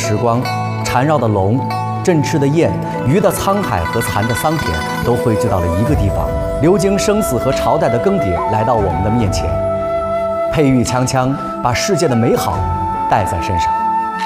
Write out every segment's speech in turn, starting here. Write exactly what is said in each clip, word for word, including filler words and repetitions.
时光，缠绕的龙、振翅的雁、鱼的沧海和蚕的桑田，都汇聚到了一个地方，流经生死和朝代的更迭，来到我们的面前。佩玉锵锵，把世界的美好带在身上。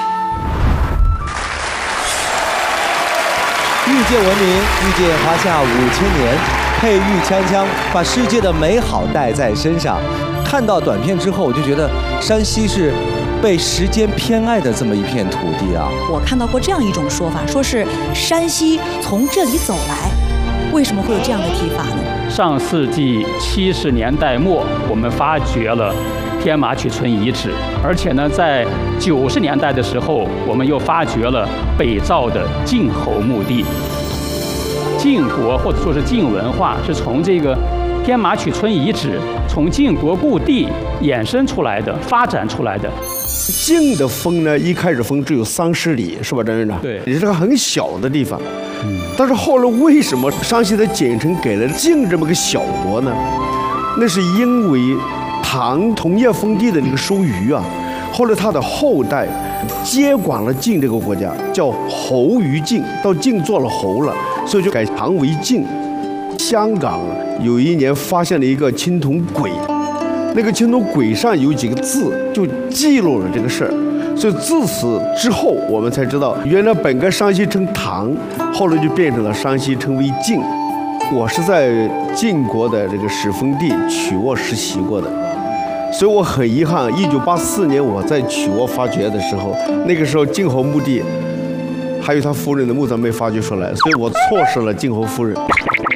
遇见文明，遇见华夏五千年，佩玉锵锵，把世界的美好带在身上。看到短片之后，我就觉得山西是被时间偏爱的这么一片土地啊。 我看到过这样一种说法，说是山西从这里走来，为什么会有这样的提法呢？ 上世纪七十年代末，我们发掘了天马曲村遗址，而且呢，在九十年代的时候，我们又发掘了北赵的晋侯墓地。晋国或者说是晋文化，是从这个天马曲村遗址，从晋国故地衍生出来的、发展出来的。 晋的封呢，一开始封只有三十里，是吧，张院长？ 对， 也是个很小的地方。嗯，但是后来为什么山西的简称给了晋这么个小国呢？那是因为唐同业封地的那个收余啊，后来他的后代接管了晋这个国家，叫侯于晋，到晋做了侯了，所以就改唐为晋。香港有一年发现了一个青铜簋，那个青铜簋上有几个字，就记录了这个事儿。所以自此之后，我们才知道，原来本该山西称唐，后来就变成了山西称为晋。我是在晋国的这个始封地曲沃实习过的，所以我很遗憾，一九八四年我在曲沃发掘的时候，那个时候晋侯墓地还有他夫人的墓葬没发掘出来，所以我错失了晋侯夫人。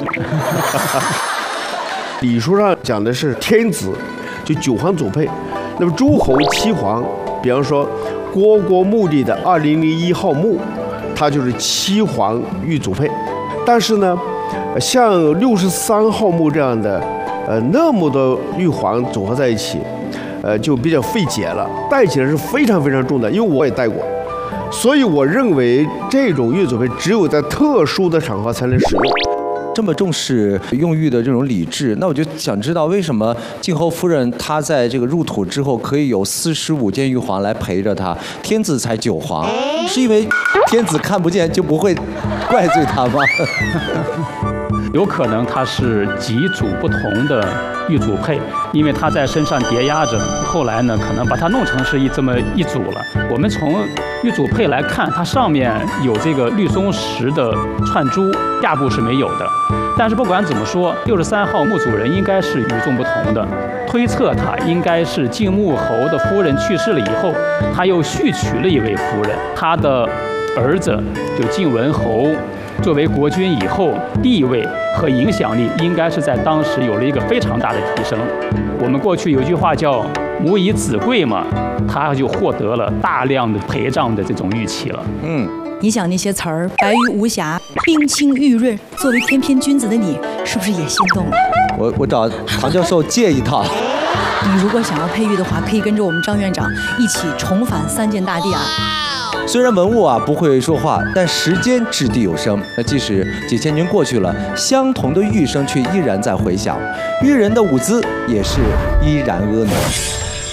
礼书上讲的是天子，就九皇祖配。那么诸侯七皇，比方说虢国墓地的二零零一号墓，它就是七皇玉祖配。但是呢，像六十三号墓这样的，呃，那么多玉皇组合在一起，呃，就比较费解了，带起来是非常非常重的，因为我也带过。所以我认为这种玉祖配只有在特殊的场合才能使用。 这么重视用玉的这种礼制，那我就想知道为什么晋侯夫人她在这个入土之后可以有四十五件玉皇来陪着她，天子才九皇，是因为天子看不见就不会怪罪他吗？ 有可能它是几组不同的玉祖配，因为它在身上叠压着，后来呢可能把它弄成是一这么一组了。我们从玉祖配来看，它上面有这个绿松石的串珠，下部是没有的。但是不管怎么说，六十三号墓主人应该是与众不同的。推测他应该是晋穆侯的夫人去世了以后，他又续娶了一位夫人，他的儿子就晋文侯。作为国君以后，地位和影响力应该是在当时有了一个非常大的提升。我们过去有句话叫“母以子贵”嘛，他就获得了大量的陪葬的这种玉器了。 嗯，你想那些词儿“白玉无瑕”“冰清玉润”，作为翩翩君子的你，是不是也心动了？ 我我找唐教授借一套。 你如果想要配玉的话，可以跟着我们张院长一起重返三件大地啊！ 虽然文物啊不会说话，但时间掷地有声。那即使几千年过去了，相同的玉声却依然在回响，玉人的舞姿也是依然婀娜。